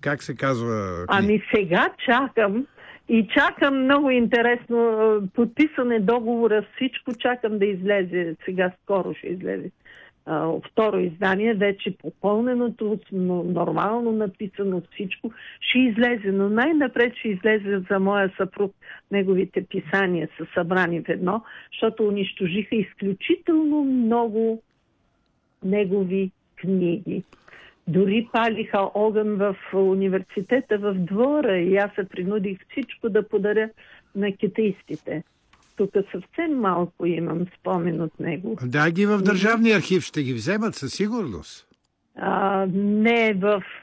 Как се казва? Ами сега чакам. И чакам много интересно. Подписане договора, всичко чакам да излезе. Сега скоро ще излезе. Второ издание, вече попълненото, нормално написано всичко, ще излезе. Но най-напред ще излезе за моя съпруг. Неговите писания са събрани в едно, защото унищожиха изключително много негови книги. Дори палиха огън в университета в двора и аз се принудих всичко да подаря на китаистите. Тук съвсем малко имам спомен от него. Да, ги в Държавния архив ще ги вземат със сигурност. Не, в